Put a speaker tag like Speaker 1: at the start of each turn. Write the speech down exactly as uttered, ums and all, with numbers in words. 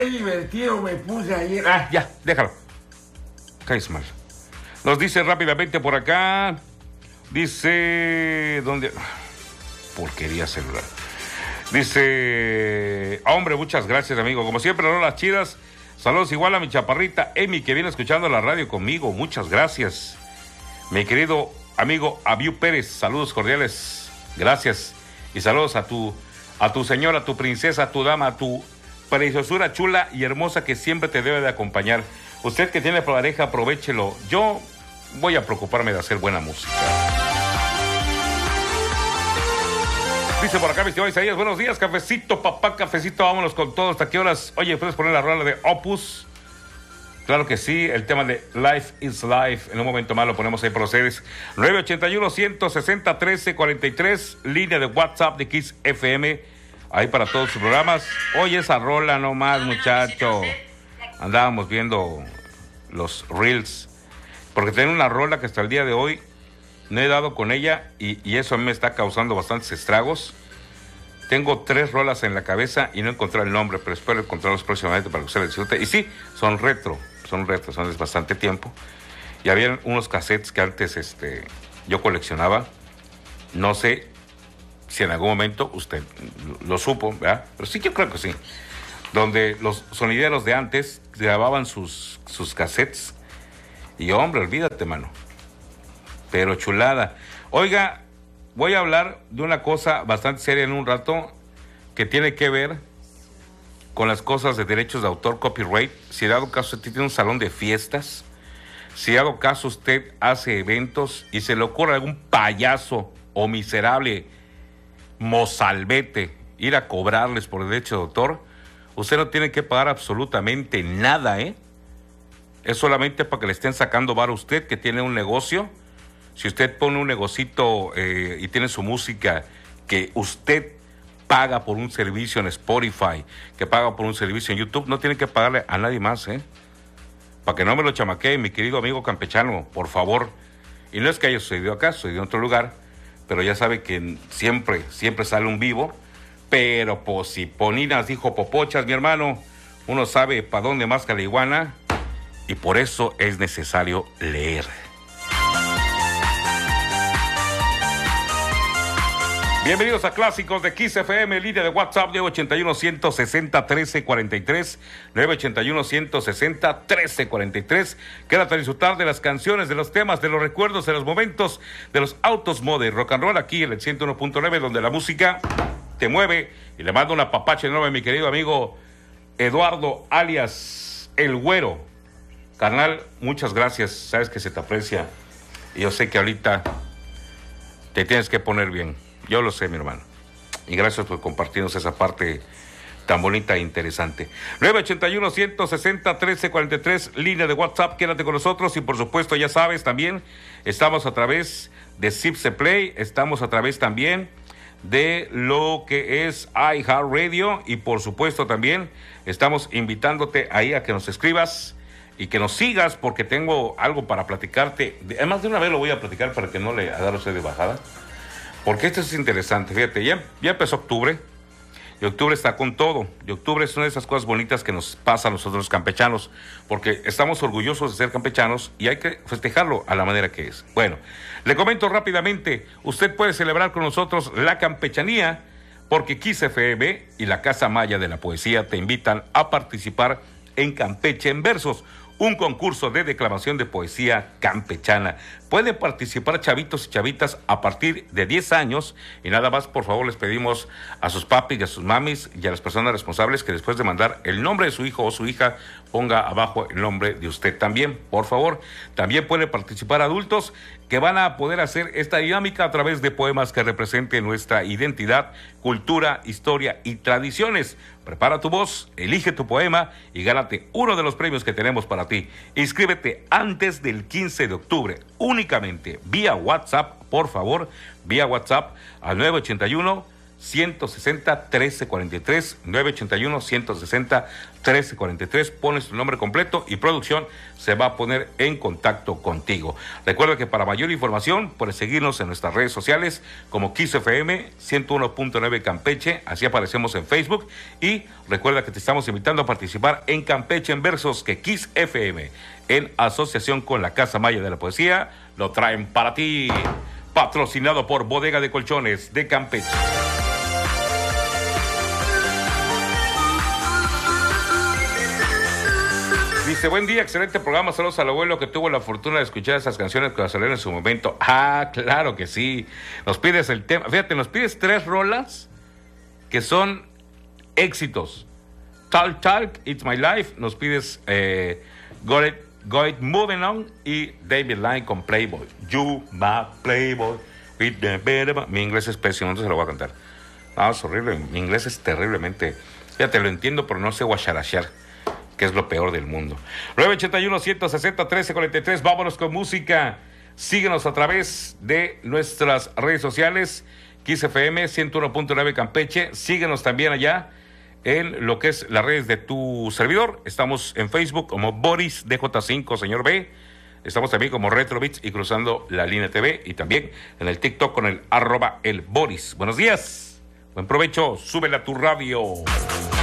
Speaker 1: Qué divertido me puse ayer.
Speaker 2: Ah, ya, déjalo. Caes mal. Nos dice rápidamente por acá. Dice... ¿Dónde? Porquería celular. Dice... Hombre, muchas gracias, amigo. Como siempre, no las chidas. Saludos igual a mi chaparrita Emi, que viene escuchando la radio conmigo. Muchas gracias. Mi querido amigo Abiu Pérez, saludos cordiales. Gracias. Y saludos a tu, a tu señora, a tu princesa, a tu dama, a tu preciosura chula y hermosa que siempre te debe de acompañar. Usted que tiene pareja, aprovéchelo. Yo voy a preocuparme de hacer buena música. Dice por acá, mi estimado Isaías, buenos días, cafecito, papá, cafecito, vámonos con todo. ¿Hasta qué horas? Oye, ¿puedes poner la rola de Opus? Claro que sí, el tema de Life is Life. En un momento más lo ponemos ahí por ustedes. nueve ochenta y uno, ciento sesenta, trece cuarenta y tres, línea de WhatsApp de Kiss F M. Ahí para todos sus programas. Oye, esa rola nomás, muchacho. Andábamos viendo los reels. Porque tengo una rola que hasta el día de hoy no he dado con ella y, y eso a mí me está causando bastantes estragos. Tengo tres rolas en la cabeza y no encontré el nombre, pero espero encontrarlos próximamente para que ustedes disfruten. Y sí, son retro, son retro, son de bastante tiempo. Y había unos cassettes que antes este, yo coleccionaba. No sé si en algún momento usted lo supo, ¿verdad? Pero sí, yo creo que sí. Donde los sonideros de antes grababan sus, sus cassettes. Y hombre, olvídate, mano. Pero chulada. Oiga, voy a hablar de una cosa bastante seria en un rato que tiene que ver con las cosas de derechos de autor, copyright. Si dado caso usted tiene un salón de fiestas, si dado caso usted hace eventos y se le ocurre a algún payaso o miserable mozalbete ir a cobrarles por derecho de autor, usted no tiene que pagar absolutamente nada, ¿eh? Es solamente para que le estén sacando varo a usted que tiene un negocio. Si usted pone un negocito eh, y tiene su música que usted paga por un servicio en Spotify, que paga por un servicio en YouTube, no tiene que pagarle a nadie más, ¿eh? Para que no me lo chamaquee, mi querido amigo campechano, por favor. Y no es que haya sucedido acá, sucedió en otro lugar, pero ya sabe que siempre, siempre sale un vivo. Pero pues si Poninas dijo popochas, mi hermano, uno sabe para dónde masca la iguana y por eso es necesario leer. Bienvenidos a Clásicos de Kiss F M, línea de WhatsApp nueve ochenta y uno, ciento sesenta, trece cuarenta y tres, nueve ochenta y uno, ciento sesenta, trece cuarenta y tres. Quédate a disfrutar de las canciones, de los temas, de los recuerdos, de los momentos, de los autos moda y rock and roll aquí en el ciento uno punto nueve, donde la música te mueve. Y le mando una papacha enorme a mi querido amigo Eduardo, alias El Güero. Carnal, muchas gracias, sabes que se te aprecia. Y yo sé que ahorita te tienes que poner bien. Yo lo sé, mi hermano. Y gracias por compartirnos esa parte tan bonita e interesante. nueve ochenta y uno, ciento sesenta, trece cuarenta y tres, línea de WhatsApp, quédate con nosotros. Y por supuesto, ya sabes también, estamos a través de Zipse Play, estamos a través también de lo que es iHeartRadio. Y por supuesto también estamos invitándote ahí a que nos escribas y que nos sigas, porque tengo algo para platicarte. Además, de una vez lo voy a platicar para que no le agarre usted de bajada. Porque esto es interesante, fíjate, ya, ya empezó octubre, y octubre está con todo, y octubre es una de esas cosas bonitas que nos pasa a nosotros los campechanos, porque estamos orgullosos de ser campechanos y hay que festejarlo a la manera que es. Bueno, le comento rápidamente, usted puede celebrar con nosotros la campechanía, porque Kiss F M y la Casa Maya de la Poesía te invitan a participar en Campeche en Versos, un concurso de declamación de poesía campechana. Pueden participar chavitos y chavitas a partir de diez años y nada más, por favor, les pedimos a sus papis y a sus mamis y a las personas responsables que después de mandar el nombre de su hijo o su hija, ponga abajo el nombre de usted también, por favor. También pueden participar adultos que van a poder hacer esta dinámica a través de poemas que representen nuestra identidad, cultura, historia y tradiciones. Prepara tu voz, elige tu poema y gánate uno de los premios que tenemos para ti. Inscríbete antes del quince de octubre, únicamente vía WhatsApp, por favor, vía WhatsApp al nueve ochenta y uno, ciento sesenta, trece cuarenta y tres, nueve ochenta y uno, ciento sesenta, trece cuarenta y tres. Pones tu nombre completo y producción se va a poner en contacto contigo. Recuerda que para mayor información puedes seguirnos en nuestras redes sociales como Kiss F M ciento uno punto nueve Campeche, así aparecemos en Facebook. Y recuerda que te estamos invitando a participar en Campeche en Versos, que Kiss F M, en asociación con la Casa Maya de la Poesía, lo traen para ti. Patrocinado por Bodega de Colchones de Campeche. Dice, buen día, excelente programa, saludos al abuelo que tuvo la fortuna de escuchar esas canciones que salieron en su momento. Ah, claro que sí. Nos pides el tema, fíjate, nos pides tres rolas que son éxitos. Talk Talk, It's My Life, nos pides eh, Got It, Got It Moving On y David Line con Playboy. You, my Playboy. With the better... Mi inglés es pésimo, entonces lo voy a cantar. Ah, es horrible, mi inglés es terriblemente... Fíjate, lo entiendo, pero no sé guacharachar, que es lo peor del mundo. nueve ochenta y uno, ciento sesenta, trece cuarenta y tres, vámonos con música. Síguenos a través de nuestras redes sociales, Kiss F M ciento uno punto nueve Campeche. Síguenos también allá en lo que es las redes de tu servidor. Estamos en Facebook como Boris D J cinco, señor B. Estamos también como Retro Beats y Cruzando la Línea T V. Y también en el TikTok con el arroba el Boris. Buenos días, buen provecho, súbele a tu radio.